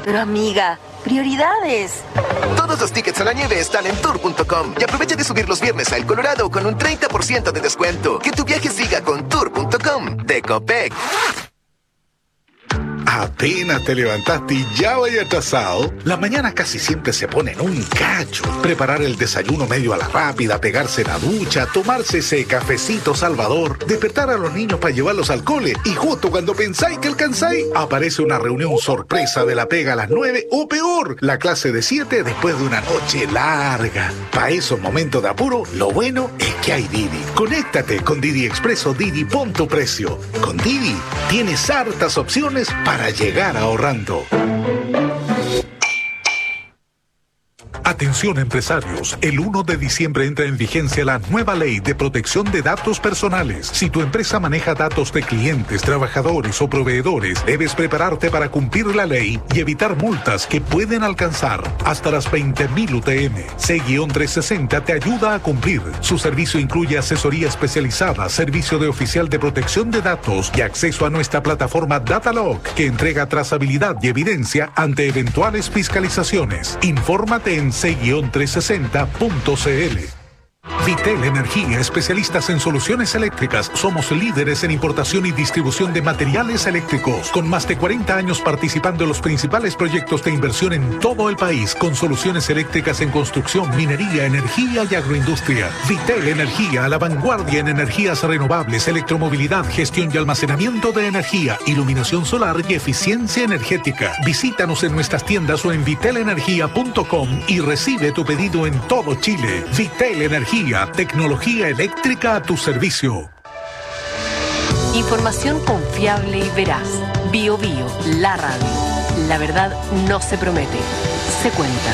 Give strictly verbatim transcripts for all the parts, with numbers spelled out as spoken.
Pero amiga, prioridades. Todos los tickets a la nieve están en tour punto com y aprovecha de subir los viernes a El Colorado con un treinta por ciento de descuento. Que tu viaje siga con tour punto com de Copec. Apenas te levantaste y ya vaya atrasado. Las mañanas casi siempre se ponen un cacho. Preparar el desayuno medio a la rápida, pegarse la ducha, tomarse ese cafecito salvador, despertar a los niños para llevarlos al cole y justo cuando pensáis que alcanzáis, aparece una reunión sorpresa de la pega a las nueve o peor, la clase de siete después de una noche larga. Para esos momentos de apuro, lo bueno es que hay Didi. Conéctate con Didi Express o Didi Pon tu Precio. Con Didi tienes hartas opciones para llegar ahorrando. Atención empresarios, el uno de diciembre entra en vigencia la nueva ley de protección de datos personales. Si tu empresa maneja datos de clientes, trabajadores o proveedores, debes prepararte para cumplir la ley y evitar multas que pueden alcanzar hasta las veinte mil U T M. C trescientos sesenta te ayuda a cumplir. Su servicio incluye asesoría especializada, servicio de oficial de protección de datos y acceso a nuestra plataforma Datalog, que entrega trazabilidad y evidencia ante eventuales fiscalizaciones. Infórmate en c trescientos sesenta punto c l. Vitel Energía, especialistas en soluciones eléctricas. Somos líderes en importación y distribución de materiales eléctricos, con más de cuarenta años participando en los principales proyectos de inversión en todo el país, con soluciones eléctricas en construcción, minería, energía y agroindustria. Vitel Energía, a la vanguardia en energías renovables, electromovilidad, gestión y almacenamiento de energía, iluminación solar y eficiencia energética. Visítanos en nuestras tiendas o en vitel energía punto com y recibe tu pedido en todo Chile. Vitel Energía, tecnología eléctrica a tu servicio. Información confiable y veraz. Bio Bio, la radio. La verdad no se promete, se cuenta.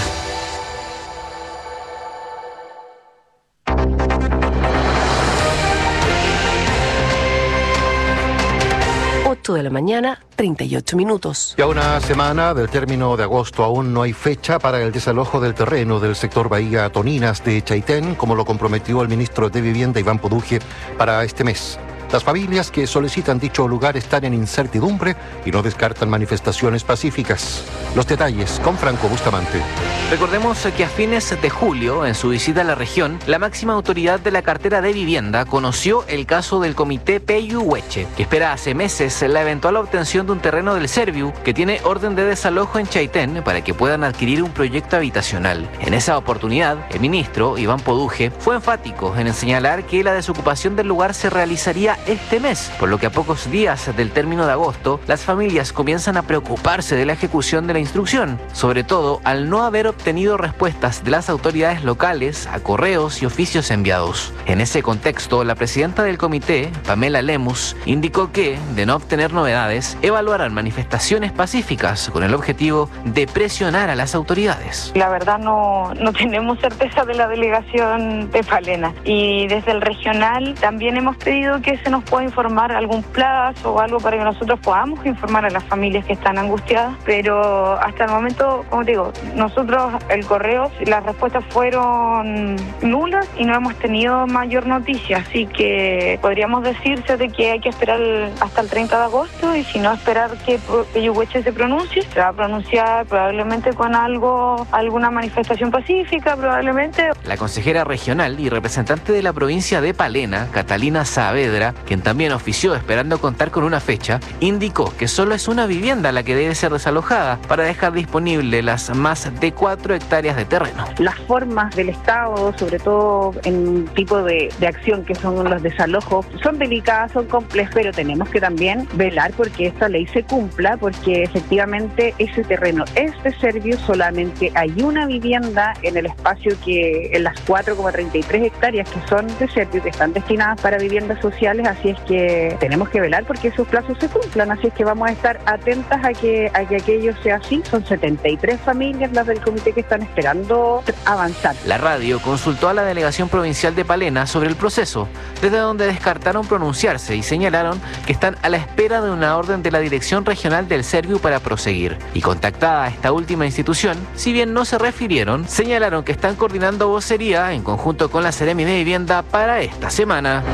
ocho de la mañana, treinta y ocho minutos. Ya una semana del término de agosto aún no hay fecha para el desalojo del terreno del sector Bahía Toninas de Chaitén, como lo comprometió el ministro de Vivienda, Iván Poduje, para este mes. Las familias que solicitan dicho lugar están en incertidumbre y no descartan manifestaciones pacíficas. Los detalles con Franco Bustamante. Recordemos que a fines de julio, en su visita a la región, la máxima autoridad de la cartera de vivienda conoció el caso del comité Peyuhueche, que espera hace meses la eventual obtención de un terreno del Serviu que tiene orden de desalojo en Chaitén para que puedan adquirir un proyecto habitacional. En esa oportunidad, el ministro, Iván Poduje, fue enfático en señalar que la desocupación del lugar se realizaría este mes, por lo que a pocos días del término de agosto, las familias comienzan a preocuparse de la ejecución de la instrucción, sobre todo al no haber obtenido respuestas de las autoridades locales a correos y oficios enviados. En ese contexto, la presidenta del comité, Pamela Lemus, indicó que, de no obtener novedades, evaluarán manifestaciones pacíficas con el objetivo de presionar a las autoridades. La verdad no, no tenemos certeza de la delegación de Palena, y desde el regional también hemos pedido que se nos pueda informar algún plazo o algo para que nosotros podamos informar a las familias que están angustiadas, pero hasta el momento, como digo, nosotros el correo, las respuestas fueron nulas y no hemos tenido mayor noticia, así que podríamos decirse de que hay que esperar hasta el treinta de agosto y si no esperar que Peyuhueche se pronuncie. Se va a pronunciar probablemente con algo, alguna manifestación pacífica, probablemente. La consejera regional y representante de la provincia de Palena, Catalina Saavedra, quien también ofició esperando contar con una fecha, indicó que solo es una vivienda la que debe ser desalojada para dejar disponible las más de cuatro hectáreas de terreno. Las formas del Estado, sobre todo en un tipo de, de acción que son los desalojos, son delicadas, son complejas, pero tenemos que también velar porque esta ley se cumpla, porque efectivamente ese terreno es de Serviu, solamente hay una vivienda en el espacio que, en las cuatro coma treinta y tres hectáreas que son de Serviu, que están destinadas para viviendas sociales, así es que tenemos que velar porque esos plazos se cumplan, así es que vamos a estar atentas a que, a que aquello sea así. Son setenta y tres familias las del comité que están esperando avanzar. La radio consultó a la delegación provincial de Palena sobre el proceso, desde donde descartaron pronunciarse y señalaron que están a la espera de una orden de la Dirección Regional del Serviu para proseguir. Y contactada a esta última institución, si bien no se refirieron, señalaron que están coordinando vocería en conjunto con la Seremi de Vivienda para esta semana.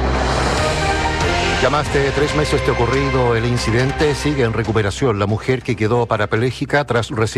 Ya más de tres meses de ocurrido el incidente, sigue en recuperación la mujer que quedó parapléjica tras recibir